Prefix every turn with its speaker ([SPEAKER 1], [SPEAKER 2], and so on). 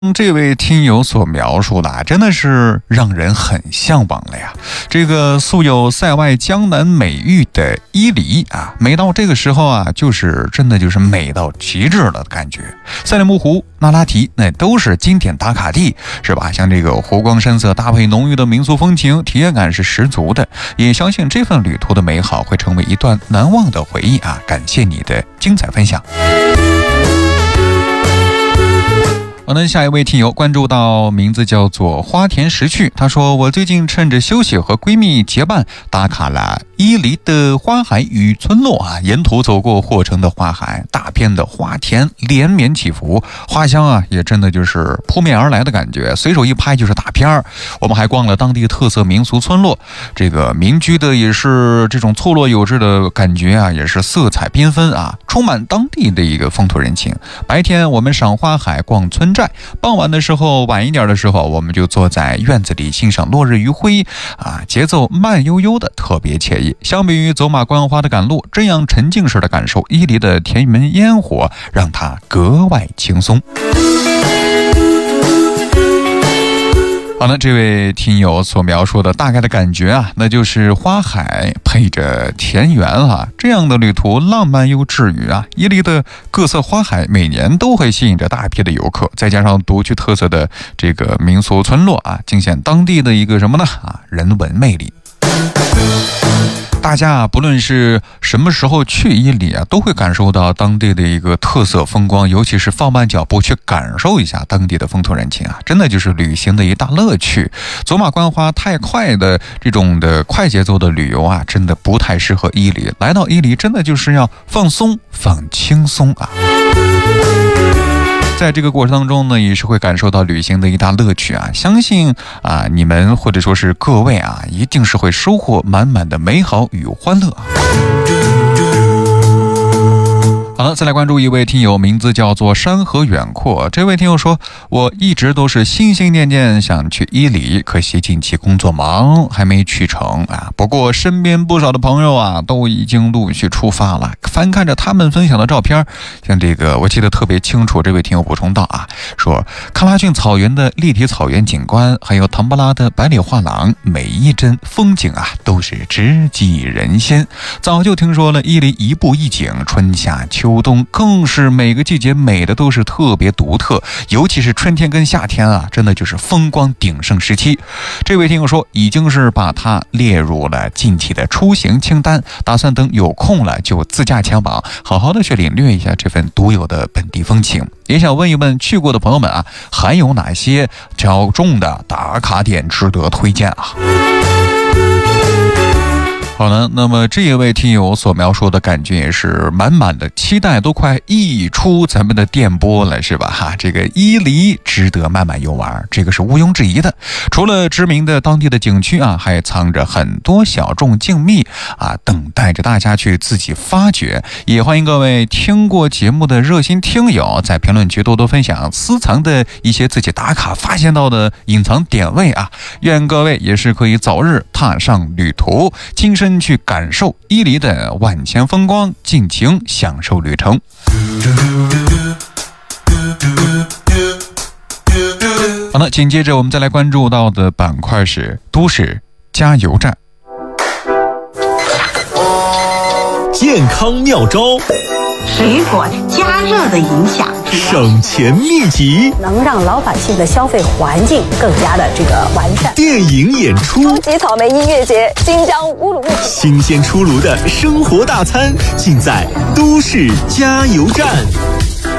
[SPEAKER 1] 这位听友所描述的真的是让人很向往了呀。这个素有塞外江南美誉的伊犁啊，每到这个时候啊，真的就是美到极致了的感觉。赛里木湖、那拉提那都是经典打卡地，是吧？像这个湖光山色搭配浓郁的民俗风情，体验感是十足的。也相信这份旅途的美好会成为一段难忘的回忆啊！感谢你的精彩分享。那下一位听友关注到名字叫做花田石去，他说我最近趁着休息和闺蜜结伴打卡了伊犁的花海与村落啊，沿途走过霍城的花海，大片的花田连绵起伏，花香啊也真的就是扑面而来的感觉，随手一拍就是大片儿。我们还逛了当地特色民俗村落，这个民居的也是这种错落有致的感觉啊，也是色彩缤纷啊，充满当地的一个风土人情。白天我们赏花海逛村寨，傍晚的时候晚一点的时候，我们就坐在院子里欣赏落日余晖啊，节奏慢悠悠的，特别惬意。相比于走马观花的赶路，这样沉浸式的感受伊犁的田园烟火，让它格外轻松。好了，这位听友所描述的大概的感觉啊，那就是花海配着田园啊，这样的旅途浪漫又治愈啊。伊犁的各色花海每年都会吸引着大批的游客，再加上独具特色的这个民俗村落啊，尽显当地的一个什么呢人文魅力。大家不论是什么时候去伊犁啊，都会感受到当地的一个特色风光，尤其是放慢脚步去感受一下当地的风土人情啊，真的就是旅行的一大乐趣。走马观花太快的这种的快节奏的旅游啊，真的不太适合伊犁。来到伊犁，真的就是要放松、放轻松啊。在这个过程当中呢，也是会感受到旅行的一大乐趣啊！相信啊，你们或者说是各位啊，一定是会收获满满的美好与欢乐。好了，再来关注一位听友，名字叫做山河远阔。这位听友说，我一直都是心心念念想去伊犁，可惜近期工作忙，还没去成啊。不过身边不少的朋友啊，都已经陆续出发了。翻看着他们分享的照片，像这个我记得特别清楚，这位听友补充到啊，说喀拉峻草原的立体草原景观，还有唐布拉的百里画廊，每一帧风景啊，都是直击人心。早就听说了伊犁一步一景，春夏秋冬更是每个季节美的都是特别独特，尤其是春天跟夏天啊，真的就是风光鼎盛时期。这位听友说，已经是把它列入了近期的出行清单，打算等有空了就自驾前往，好好的去领略一下这份独有的本地风情。也想问一问去过的朋友们啊，还有哪些小众的打卡点值得推荐啊？好了，那么这一位听友所描述的感觉也是满满的期待，都快溢出咱们的电波了，是吧？这个伊犁值得慢慢游玩，这个是毋庸置疑的。除了知名的当地的景区啊，还藏着很多小众静谧啊，等待着大家去自己发掘。也欢迎各位听过节目的热心听友在评论区多多分享私藏的一些自己打卡发现到的隐藏点位啊。愿各位也是可以早日踏上旅途，亲身去感受伊犁的万千风光，尽情享受旅程。好了，紧接着我们再来关注到的板块是都市加油站。
[SPEAKER 2] 健康妙招，
[SPEAKER 3] 水果加热的影响，
[SPEAKER 2] 省钱秘籍，
[SPEAKER 4] 能让老百姓的消费环境更加的完善。
[SPEAKER 2] 电影演出，
[SPEAKER 4] 超级草莓音乐节，新疆乌鲁木齐，
[SPEAKER 2] 新鲜出炉的生活大餐，尽在都市加油站。